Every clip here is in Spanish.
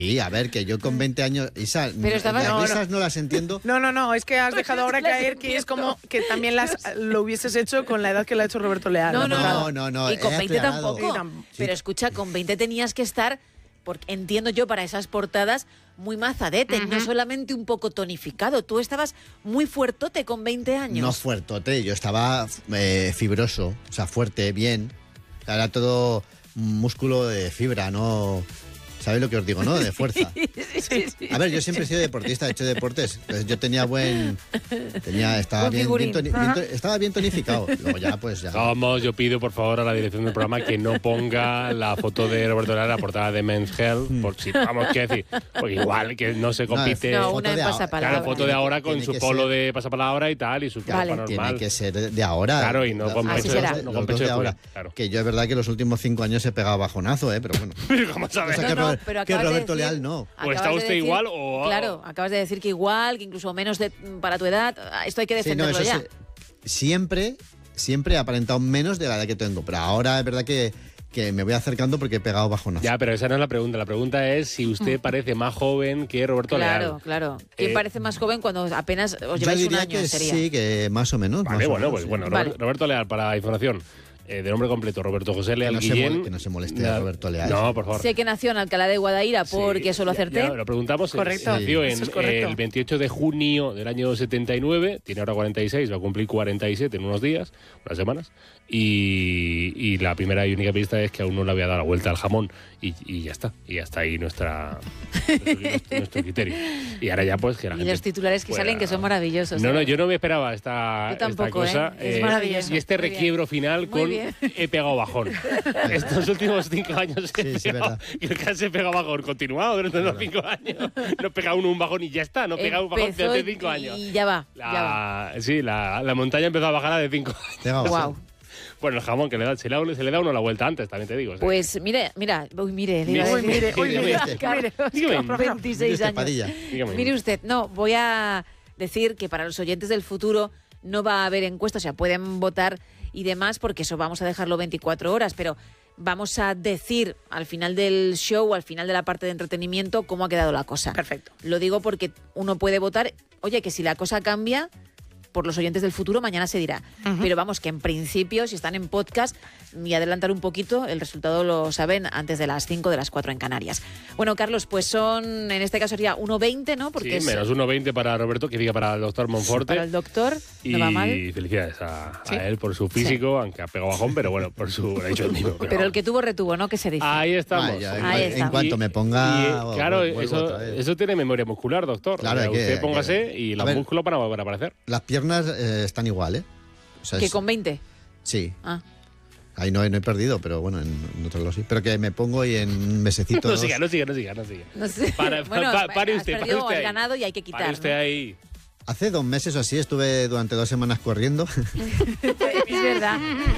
Y a ver, que yo con 20 años, Isa, Pero estabas- las no, risas no las entiendo. No, es que has dejado ahora caer que es como que también lo hubieses hecho con la edad que lo ha hecho Roberto Leal. No. No, Y con he 20 aclarado. tampoco. Pero escucha, con 20 tenías que estar, porque entiendo yo, para esas portadas, muy mazadete, no solamente un poco tonificado. Tú estabas muy fuertote con 20 años. No fuertote, yo estaba fibroso, o sea, fuerte, bien. O sea, era todo músculo de fibra, no... ¿Sabéis lo que os digo, no? De fuerza. Sí. A ver, yo siempre he sido deportista, he hecho deportes. Entonces yo tenía estaba Buen bien figurín. estaba bien tonificado. Luego ya, pues ya. Vamos, yo pido por favor a la dirección del programa que no ponga la foto de Roberto Leal en la portada de Men's Health, por si vamos a decir, porque igual que no se compite. No, foto una en de ahora. pasapalabra. Claro, foto de ahora con Tiene su que polo ser- de pasapalabra y tal, y su Vale. ropa normal. Tiene que ser de ahora. Claro, y no con Así pecho, será. no Los con dos pecho de de ahora. culo, claro. Que yo es verdad que los últimos 5 años he pegado bajonazo, pero bueno. ¿Cómo sabes? Cosa No, que, pero que acabas de Roberto decir- Leal no. O está acabas de usted decir- igual o... Claro, acabas de decir que igual, que incluso menos para tu edad. Esto hay que Sí, no, defenderlo ya. siempre he aparentado menos de la edad que tengo, pero ahora es verdad que me voy acercando porque he pegado bajonazo. Ya, pero esa no es la pregunta. La pregunta es si usted parece más joven que Roberto Leal. Claro. ¿Quién parece más joven cuando apenas os Yo lleváis un diría año? que Sería. sí, que más o menos. Vale, más o bueno, menos, pues sí. bueno, Vale. Roberto Leal, para información, de nombre completo, Roberto José Leal Que no se Guillén. que no se moleste a Roberto Leal. No, por favor. Sé que nació en Alcalá de Guadaira porque eso lo acerté. Ya lo preguntamos. Correcto. Nació Eso es correcto. el 28 de junio del año 79, tiene ahora 46, va a cumplir 47 en unos días, unas semanas. Y la primera y única pista es que aún no le había dado la vuelta al jamón. Y ya está. Y hasta ahí nuestro criterio. Y ahora ya pues que la Y gente los titulares que pueda- salen que son maravillosos. No, yo no me esperaba esta tampoco, cosa. Es maravilloso. Y este Muy bien. requiebro final Muy con bien. he pegado bajón. Estos últimos 5 años he Sí, pegado, verdad. creo que se pegado bajón continuado durante los 5 años. No he pegado un bajón y ya está. No he pegado un bajón Empezó desde 5 años. Y ya va. Ya va. Sí, la montaña empezó a bajar de 5 años. Venga, Wow. Bueno, el jamón, que se le da uno la vuelta antes, también te digo. o sea. Pues mire, le iba a Uy, decir. mire, Carlos, 26 Mire, años. Padilla. Dígame. Mire usted, no, voy a decir que para los oyentes del futuro no va a haber encuestas, o sea, pueden votar y demás, porque eso vamos a dejarlo 24 horas, pero vamos a decir al final del show, al final de la parte de entretenimiento, cómo ha quedado la cosa. Perfecto. Lo digo porque uno puede votar, oye, que si la cosa cambia, por los oyentes del futuro, mañana se dirá. Pero vamos, que en principio, si están en podcast, y adelantar un poquito, el resultado lo saben antes de las 5, de las 4 en Canarias. Bueno, Carlos, pues son, en este caso sería 1,20, ¿no? Porque Sí, es menos 1,20 para Roberto, que diga para el doctor Monforte. para el doctor, Y no va mal. felicidades a Sí. él por su físico, aunque ha pegado bajón, pero bueno, por su... Lo ha dicho el mismo. Pero el que tuvo retuvo, ¿no? Que se dice. Ahí estamos. Vaya, Ahí en está. cuanto me ponga... Y, claro, vuelvo otra vez. eso tiene memoria muscular, doctor. Claro, O sea, hay que- usted hay que- póngase y A los ver. músculos van a volver a aparecer. Las piernas están igual, ¿eh? O sea, Que es- con 20. Sí. Ah. Ahí no he perdido, pero bueno, en otros lo sí. Pero que me pongo y en un mesecito... No dos- siga. No sé. Pare Bueno, usted, has perdido o pare has usted. ganado y hay que quitar. Pare usted ¿no? ahí. Hace 2 meses o así estuve durante 2 semanas corriendo. Es verdad.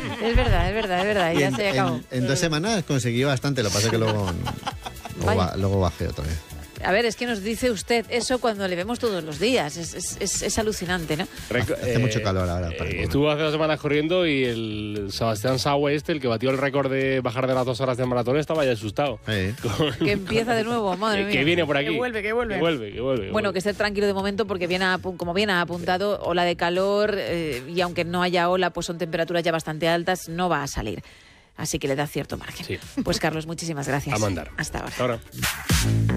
Y ya se acabó. En 2 semanas conseguí bastante, lo que pasa es que luego Vaya. luego bajé otra vez. A ver, es que nos dice usted eso cuando le vemos todos los días. Es alucinante, ¿no? Hace mucho calor ahora para correr. Estuvo hace 2 semanas corriendo y el Sebastián Saue el que batió el récord de bajar de las 2 horas de maratón, estaba ya asustado. Que empieza de nuevo, madre mía. Que viene por aquí. Que vuelve. Que vuelve. Bueno, que esté tranquilo de momento porque como bien ha apuntado, ola de calor y aunque no haya ola, pues son temperaturas ya bastante altas, no va a salir. Así que le da cierto margen. Sí. Pues Carlos, muchísimas gracias. A mandar. Hasta ahora. Hasta ahora.